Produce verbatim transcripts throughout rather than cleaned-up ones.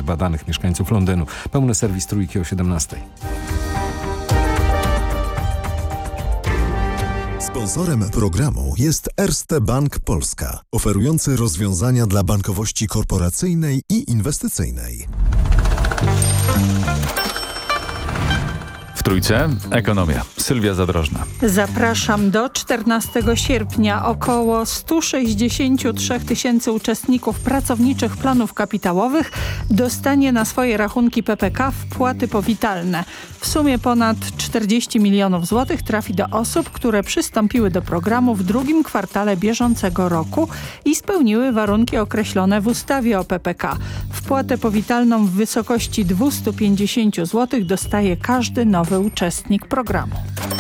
badanych mieszkańców Londynu. Pełny serwis Trójki o siedemnastej. Sponsorem programu jest Erste Bank Polska, oferujący rozwiązania dla bankowości korporacyjnej i inwestycyjnej. W Trójce ekonomia. Sylwia Zadrożna. Zapraszam do czternastego sierpnia. Około sto sześćdziesiąt trzy tysięcy uczestników pracowniczych planów kapitałowych dostanie na swoje rachunki P P K wpłaty powitalne. W sumie ponad czterdzieści milionów złotych trafi do osób, które przystąpiły do programu w drugim kwartale bieżącego roku i spełniły warunki określone w ustawie o P P K. Wpłatę powitalną w wysokości dwieście pięćdziesiąt złotych dostaje każdy nowy uczestnik programu.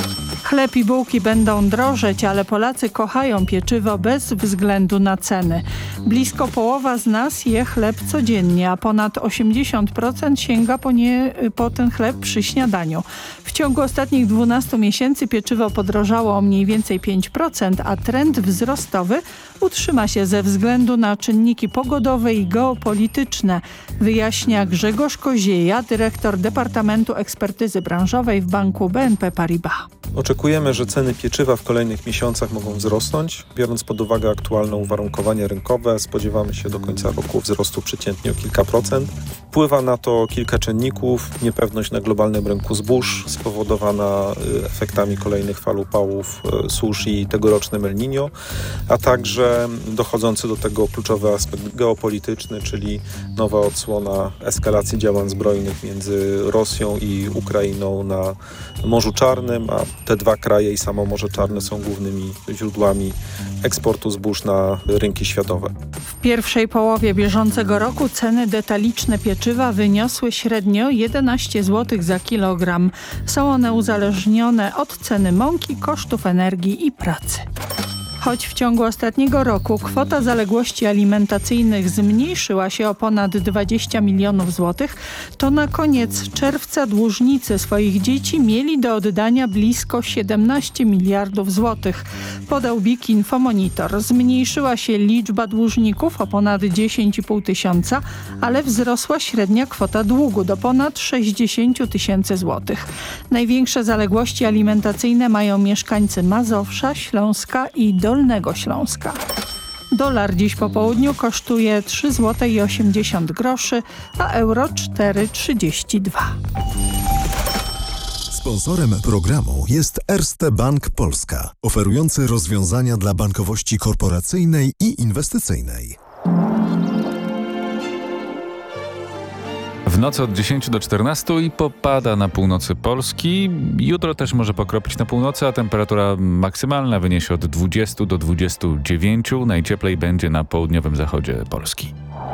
Chleb i bułki będą drożeć, ale Polacy kochają pieczywo bez względu na ceny. Blisko połowa z nas je chleb codziennie, a ponad osiemdziesiąt procent sięga po, nie, po ten chleb przy śniadaniu. W ciągu ostatnich dwunastu miesięcy pieczywo podrożało o mniej więcej pięć procent, a trend wzrostowy utrzyma się ze względu na czynniki pogodowe i geopolityczne, wyjaśnia Grzegorz Kozieja, dyrektor Departamentu Ekspertyzy Branżowej w banku B N P Paribas. Oczekujemy, że ceny pieczywa w kolejnych miesiącach mogą wzrosnąć. Biorąc pod uwagę aktualne uwarunkowania rynkowe, spodziewamy się do końca roku wzrostu przeciętnie o kilka procent. Wpływa na to kilka czynników. Niepewność na globalnym rynku zbóż spowodowana efektami kolejnych fal upałów, susz i tegorocznym El Niño, a także dochodzący do tego kluczowy aspekt geopolityczny, czyli nowa odsłona eskalacji działań zbrojnych między Rosją i Ukrainą na Morzu Czarnym, a te dwa kraje i samo Morze Czarne są głównymi źródłami eksportu zbóż na rynki światowe. W pierwszej połowie bieżącego roku ceny detaliczne pieczywa wyniosły średnio jedenaście złotych za kilogram. Są one uzależnione od ceny mąki, kosztów energii i pracy. Choć w ciągu ostatniego roku kwota zaległości alimentacyjnych zmniejszyła się o ponad dwadzieścia milionów złotych, to na koniec czerwca dłużnicy swoich dzieci mieli do oddania blisko siedemnaście miliardów złotych, podał B I K Infomonitor. Zmniejszyła się liczba dłużników o ponad dziesięć i pół tysiąca, ale wzrosła średnia kwota długu do ponad sześćdziesiąt tysięcy złotych. Największe zaległości alimentacyjne mają mieszkańcy Mazowsza, Śląska i Dolnego Śląska. Dolar dziś po południu kosztuje trzy złote i osiemdziesiąt groszy, a euro cztery trzydzieści dwa. Sponsorem programu jest Erste Bank Polska, oferujący rozwiązania dla bankowości korporacyjnej i inwestycyjnej. W nocy od dziesięciu do czternastu i popada na północy Polski. Jutro też może pokropić na północy, a temperatura maksymalna wyniesie od dwudziestu do dwudziestu dziewięciu. Najcieplej będzie na południowym zachodzie Polski.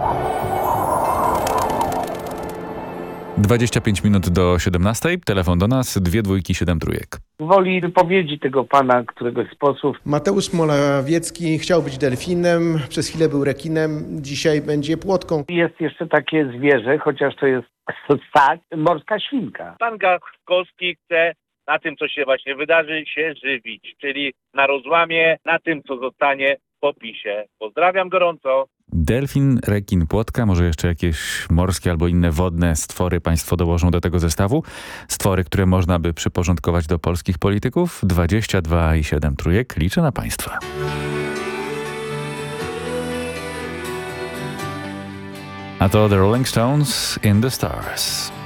dwadzieścia pięć minut do siedemnastej. Telefon do nas, dwie dwójki, siedem trójek. Woli wypowiedzi tego pana, któregoś z posłów. Mateusz Morawiecki chciał być delfinem, przez chwilę był rekinem, dzisiaj będzie płotką. Jest jeszcze takie zwierzę, chociaż to jest ssak, morska świnka. Pan Gawkowski chce na tym, co się właśnie wydarzy, się żywić, czyli na rozłamie, na tym, co zostanie po PiSie. Pozdrawiam gorąco. Delfin, rekin, płotka, może jeszcze jakieś morskie albo inne wodne stwory państwo dołożą do tego zestawu. Stwory, które można by przyporządkować do polskich polityków. dwadzieścia dwa i siedem trójek. Liczę na państwa. A to The Rolling Stones in the Stars.